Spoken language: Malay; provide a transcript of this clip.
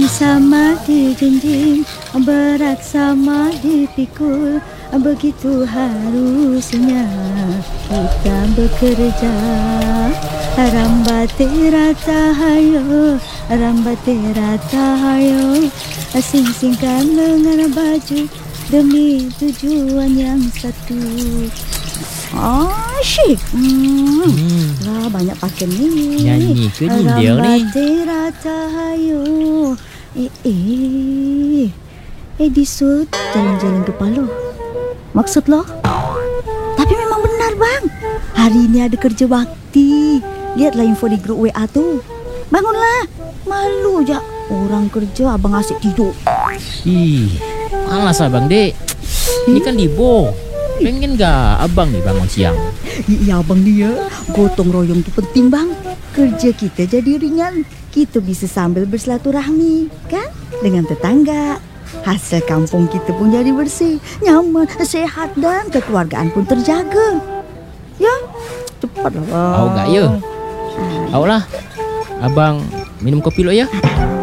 sama dijunjung, berat sama dipikul. Begitu harusnya kita bekerja. Rambate tahayo, rambate tahayo, sing-singkan lengan baju demi tujuan yang satu. Asyik. Lah banyak pakai ni. Nyanyi ke ni dia ni? Rambate tahayo. Disut jalan-jalan ke Paloh. Maksud lo? Tapi memang benar bang. Hari ini ada kerja bakti. Lihatlah info di grup WA tu. Bangunlah. Malu je. Orang kerja abang asyik tidur. Malas abang dek. Ini kan Libo. Pengen gak abang nih bangun siang? Iya abang dia. Gotong royong tu penting bang. Kerja kita jadi ringan. Kita bisa sambil bersilaturahmi kan? Dengan tetangga. Hasil kampung kita pun jadi bersih, nyaman, sehat dan kekeluargaan pun terjaga. Ya, cepatlah bang. Tahu gak ya? Tahu lah. Abang minum kopi lo ya.